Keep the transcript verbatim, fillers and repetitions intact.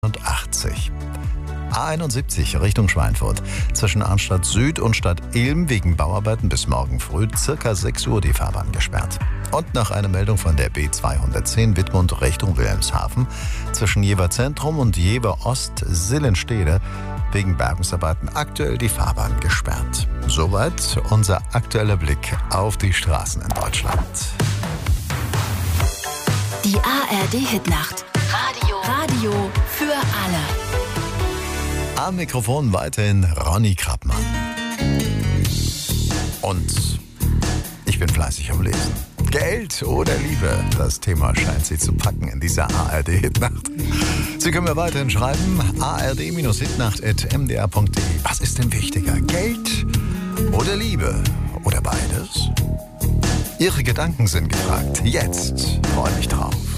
achtzig. A einundsiebzig Richtung Schweinfurt. Zwischen Arnstadt Süd und Stadt Ilm wegen Bauarbeiten bis morgen früh circa sechs Uhr die Fahrbahn gesperrt. Und nach einer Meldung von der B zweihundertzehn Wittmund Richtung Wilhelmshaven zwischen Jever Zentrum und Jever Ost Sillenstede wegen Bergungsarbeiten aktuell die Fahrbahn gesperrt. Soweit unser aktueller Blick auf die Straßen in Deutschland. Die A R D-Hitnacht. Radio. Radio für alle. Am Mikrofon weiterhin Ronny Krappmann. Und ich bin fleißig am Lesen. Geld oder Liebe, das Thema scheint Sie zu packen in dieser A R D-Hitnacht. Sie können mir weiterhin schreiben, a r d hitnacht at m d r punkt d e. Was ist denn wichtiger, Geld oder Liebe oder beides? Ihre Gedanken sind gefragt. Jetzt freue mich drauf.